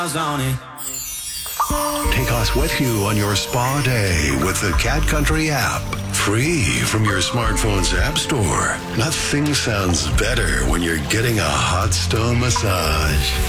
on it. Take us with you on your spa day with the Cat Country app. Free from your smartphone's app store. Nothing sounds better when you're getting a hot stone massage.